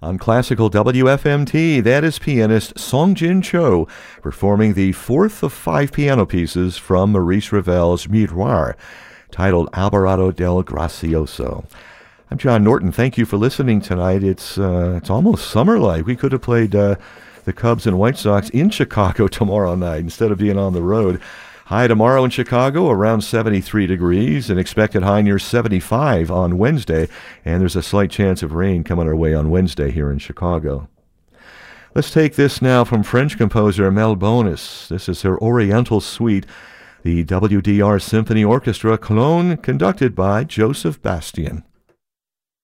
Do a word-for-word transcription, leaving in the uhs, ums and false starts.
On Classical W F M T, that is pianist Songjin Cho performing the fourth of five piano pieces from Maurice Ravel's Miroir, titled Alvarado del Gracioso. I'm John Norton. Thank you for listening tonight. It's uh, it's almost summer-like. We could have played uh, the Cubs and White Sox in Chicago tomorrow night instead of being on the road. High tomorrow in Chicago, around seventy-three degrees, and expected high near seventy-five on Wednesday, and there's a slight chance of rain coming our way on Wednesday here in Chicago. Let's take this now from French composer Mel Bonis. This is her Oriental Suite, the W D R Symphony Orchestra Cologne, conducted by Joseph Bastian.